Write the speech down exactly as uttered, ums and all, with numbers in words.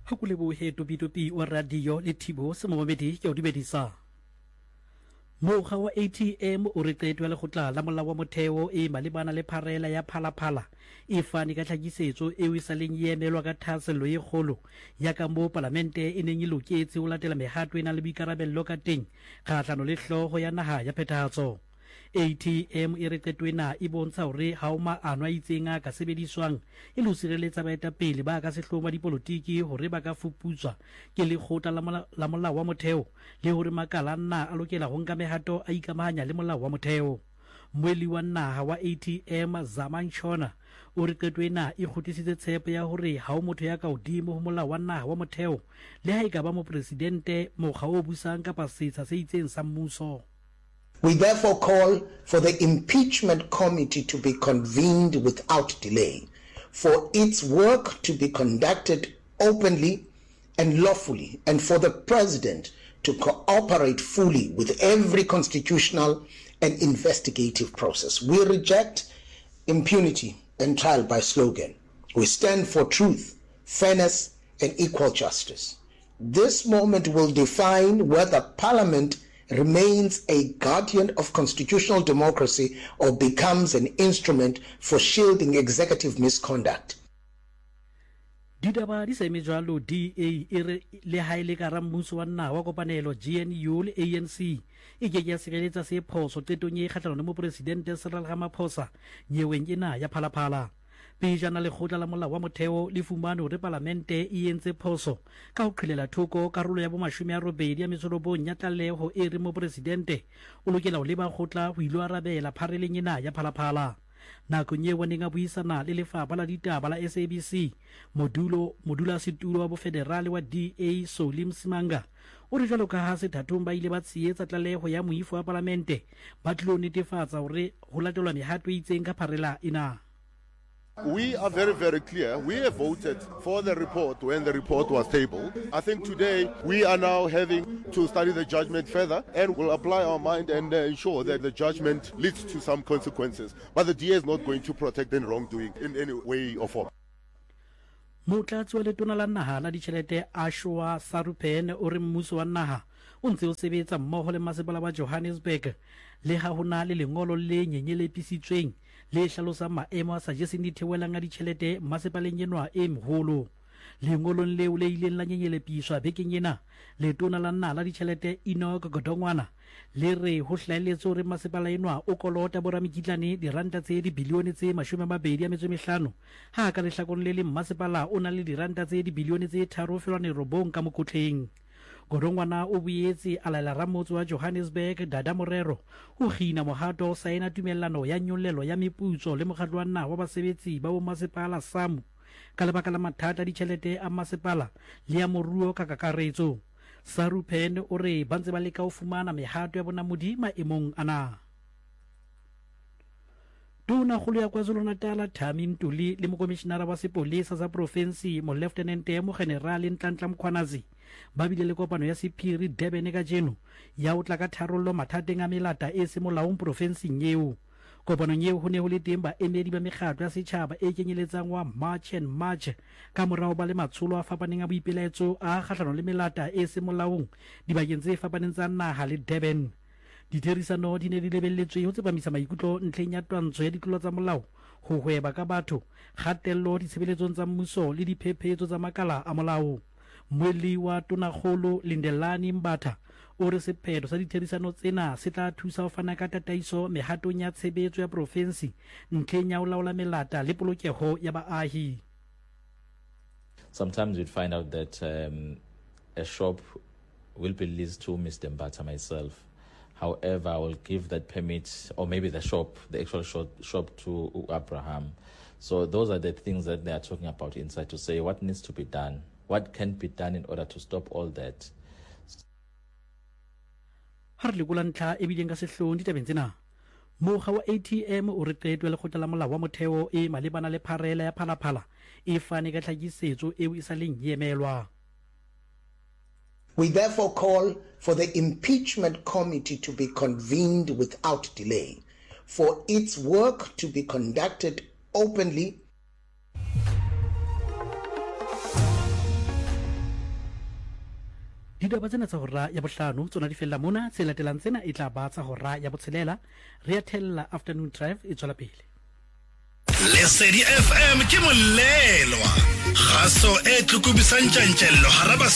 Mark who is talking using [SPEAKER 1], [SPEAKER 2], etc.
[SPEAKER 1] Hakulebohe Topitopi wa radio le Thibo se momamedi ke o dumedisa. Mokga wa A T M o re qetwa le khotla la molao wa motheo e malebana le pharela ya phalaphala e fane ka tlhakisetso e o isaleng e emelwa ka thaselo e kgolo ya ka mo parlamente e neng e loketse o latela mehato e na le boikarabello ka teng kgahlano le hlogo ya naha ya phethahatso. A T M e re qetwena e bontsha hore ha o maano a itseng a ka sebediswang e le ho sireletsa baetapele ba ka sehloma dipolotiki hore ba ka fuputswa ke lekgotla la molao wa motheo le hore makala nna a lokela ho nka mehato a ikamahanya le molao wa motheo. Moeli wa naha wa A T M Zaman Shona o re qetwena e kgutlisitse tshepo ya hore ha o motho ya ka hodimo ho molao wa naha wa motheo le ha e ka ba mopresidente mokga o busang kapa setsha se itseng sa mmuso.
[SPEAKER 2] We therefore call for the impeachment committee to be convened without delay, for its work to be conducted openly and lawfully, and for the president to cooperate fully with every constitutional and investigative process. We reject impunity and trial by slogan. We stand for truth, fairness, and equal justice. This moment will define whether Parliament remains a guardian of constitutional democracy or becomes an instrument for shielding executive misconduct.
[SPEAKER 1] Didaba di sa emejwalo D A e re le haele ka ra mmuso wa naha wa kopanelo G N U le A N C e ke ya sireletsa se phoso qetong e kgahlano le mopresidente Cyril Ramaphosa nyeweng ena ya phalaphala. Pejana le khotla la molao wa motheo le fumane hore parlamente e entse phoso ka ho qhilela thoko karolo ya bo mashome a robedi ya metsolobong ya tlaleho e re mopresidente o lokela ho leba khotla ho ilo arabela phareleng ena ya phalaphala. Nakong eo neng a buisana le lefapha la ditaba la S A B C modulo modula setulo wa bo federale wa D A Solly Msimanga o re jwalo ka ha sethathong ba ile ba tsietsa tlaleho ya moifo wa parlamente ba tlo netefatsa hore ho latelwa mehato e itseng ka pharela ina.
[SPEAKER 3] We are very, very clear. We have voted for the report when the report was tabled. I think today we are now having to study the judgment further and we'll apply our mind and uh, ensure that the judgment leads to some consequences. But the D A is not going to protect any wrongdoing in any way or form.
[SPEAKER 1] Motlatsi wa letona la naha la ditjhelete Ashwa Sarupen o re mmuso wa naha o ntse o sebetsa mmoho le masepala wa Johannesburg le ha hona le lengolo le nyenyelepisitsweng le hlalosa maemo a sa jeseng dithewelang a ditjhelete masepaleng enwa e moholo. Lengolong leo le ileng la nyenyelepiswa bekeng ena letona la naha la ditjhelete Enoch Godongwana le re ho hlaeletse hore masepala enwa o kolota boramikitlane diranta tse dibilione tse mashome a mabedi a metso e mehlano ha ka lehlakong le le masepala o na le diranta tse dibilione tse tharo felwane robong ka mokotleng. Godongwana o boetse a laela ramotse wa Johannesburg Dada Morero ho kgina mohato o saena tumellano ya nyollelo ya meputso le mokgatlo wa naha wa basebetsi ba bo masepala SAMU ka lebaka la mathata a ditjhelete a masepala le ya moruo ka kakaretso. Sarupen o re ba ntse ba leka ho fumana mehato ya bonamodi maemong ana. Tona kgolo ya KwaZulu-Natal Thami Ntuli le mokomishenara wa sepolesa sa province mo Lieutenant mo General Nhlanhla Mkhwanazi ba bile le kopano ya sephiri Durban ka jeno ya o tla ka tharollo mathateng a melata e se molaong provinseng eo. Kopanong eo ho ne ho le teng ba emedi ba mekgatlo ya setjhaba e kenyeletsang wa March and March ka morao ba le matsholo a fapaneng a boipilaetso a kgahlano le melata e se molaong dibakeng tse fapaneng tsa naha le Durban. Ditherisano di ne di lebelletswe ho tsepamisa maikutlo ntlheng ya twantsho ya ditlolo tsa molao ho hweba ka batho kgatello ditshebeletsong tsa mmuso le diphephetso tsa makala a molao. Moeli wa Tonakgolo Lindelani Mbatha o re sephetho sa ditherisano tsena se tla thusa ho fana ka tataiso mehatong ya tshebetso ya province ntlheng ya ho laola melata le polokeho ya baahi.
[SPEAKER 4] Sometimes you'd find out that um, a shop will be leased to Mister Mbatha myself. However, I will give that permit, or maybe the shop, the actual shop, shop to Abraham. So those are the things that they are talking about inside to say what needs to be done, what can be done in order to stop all that.
[SPEAKER 1] Ha re lekola ntlha e bileng ka sehlong ditabeng tsena mokga wa A T M o re qetwe le khotla la molao wa motheo e malebana le pharela ya phalaphala e fane ka tlhakisetso eo e saleng e emelwa.
[SPEAKER 2] We therefore call for the impeachment committee to be convened without delay, for its work to be conducted openly
[SPEAKER 1] Ditaba tsena tsa hora ya bohlano tsona di fella mona, tse latelang tsena e tla ba tsa hora ya botshelela. Re a thella afternoon drive e tswela pele.
[SPEAKER 5] Lesedi F M ke molelwa. Gaso e tlukubisang tjantjello haraba